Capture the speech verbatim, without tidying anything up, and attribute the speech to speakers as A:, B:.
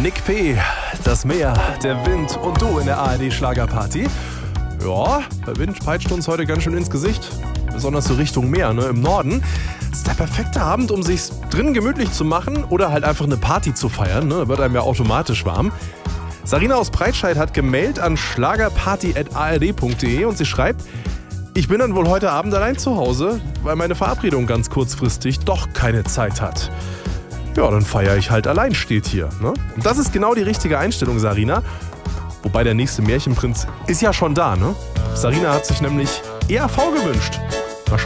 A: Nick P., das Meer, der Wind und du in der A R D-Schlagerparty. Ja, der Wind peitscht uns heute ganz schön ins Gesicht. Besonders so Richtung Meer, ne, im Norden. Das ist der perfekte Abend, um sich drin gemütlich zu machen oder halt einfach eine Party zu feiern. Ne? Da wird einem ja automatisch warm. Sarina aus Breitscheid hat gemailt an schlagerparty at a r d punkt d e und sie schreibt: Ich bin dann wohl heute Abend allein zu Hause, weil meine Verabredung ganz kurzfristig doch keine Zeit hat. Ja, dann feiere ich halt allein, steht hier. Ne? Und das ist genau die richtige Einstellung, Sarina. Wobei der nächste Märchenprinz ist ja schon da, ne? Sarina hat sich nämlich E R V gewünscht.